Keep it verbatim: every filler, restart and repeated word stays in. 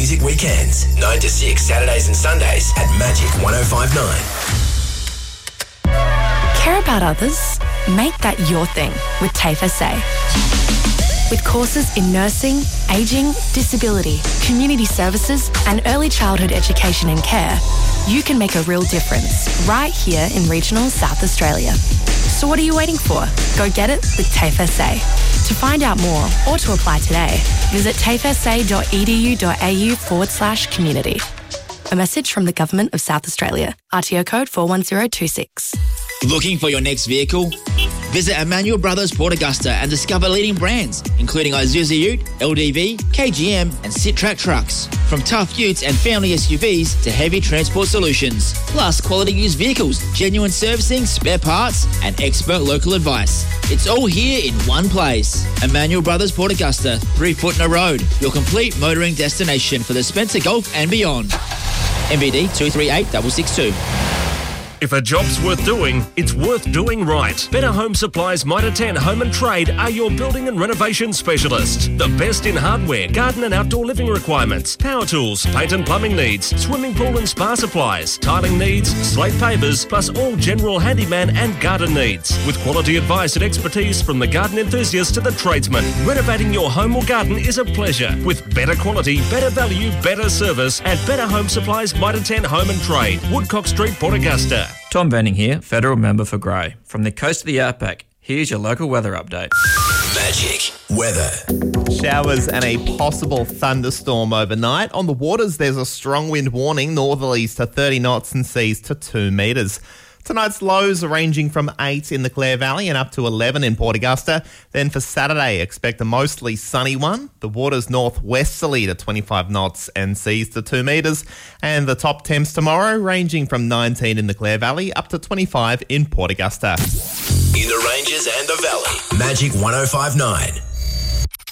Music Weekends, nine to six, Saturdays and Sundays at Magic one oh five point nine. Care about others? Make that your thing with TAFE S A. With courses in nursing, ageing, disability, community services and early childhood education and care, you can make a real difference right here in regional South Australia. So what are you waiting for? Go get it with TAFE S A. To find out more or to apply today, visit tafesa.edu.au forward slash community. A message from the Government of South Australia. R T O code four one zero two six. Looking for your next vehicle? Visit Emmanuel Brothers Port Augusta and discover leading brands, including Isuzu Ute, L D V, K G M and Sittrack trucks. From tough utes and family S U Vs to heavy transport solutions. Plus quality used vehicles, genuine servicing, spare parts and expert local advice. It's all here in one place. Emmanuel Brothers Port Augusta, three Footner Road, your complete motoring destination for the Spencer Gulf and beyond. M V D two three eight six six two. If a job's worth doing, it's worth doing right. Better Home Supplies Mitre ten Home and Trade are your building and renovation specialists. The best in hardware, garden and outdoor living requirements, power tools, paint and plumbing needs, swimming pool and spa supplies, tiling needs, slate pavers, plus all general handyman and garden needs. With quality advice and expertise from the garden enthusiast to the tradesman, renovating your home or garden is a pleasure. With better quality, better value, better service at Better Home Supplies Mitre ten Home and Trade, Woodcock Street, Port Augusta. Tom Benning here, Federal Member for Grey. From the coast of the Outback, here's your local weather update. Magic weather. Showers and a possible thunderstorm overnight. On the waters, there's a strong wind warning, northerlies to thirty knots and seas to two metres. Tonight's lows are ranging from eight in the Clare Valley and up to eleven in Port Augusta. Then for Saturday, expect a mostly sunny one. The waters northwesterly to twenty-five knots and seas to two metres. And the top temps tomorrow ranging from nineteen in the Clare Valley up to twenty-five in Port Augusta. In the Ranges and the Valley, Magic one oh five point nine.